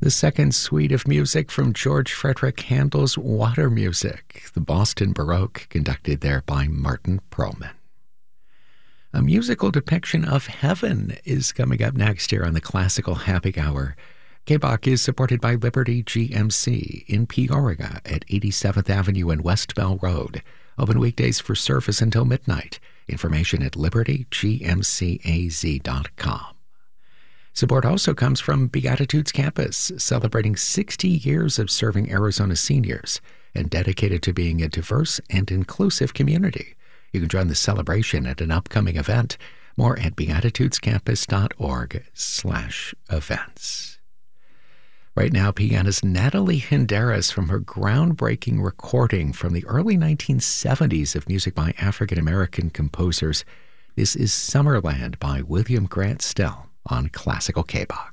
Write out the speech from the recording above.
The second suite of music from George Frederick Handel's Water Music, the Boston Baroque, conducted there by Martin Perlman. A musical depiction of heaven is coming up next here on the Classical Happy Hour. KBOC is supported by Liberty GMC in Peoria at 87th Avenue and West Bell Road. Open weekdays for service until midnight. Information at libertygmcaz.com. Support also comes from Beatitudes Campus, celebrating 60 years of serving Arizona seniors and dedicated to being a diverse and inclusive community. You can join the celebration at an upcoming event. More at beatitudescampus.org/events. Right now, pianist Natalie Hinderas from her groundbreaking recording from the early 1970s of music by African-American composers. This is Summerland by William Grant Still on Classical KBOC.